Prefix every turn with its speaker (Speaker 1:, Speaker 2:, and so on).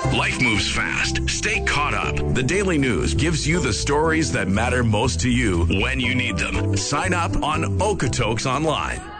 Speaker 1: Life moves fast. Stay caught up. The Daily News gives you the stories that matter most to you when you need them. Sign up on Okotoks Online.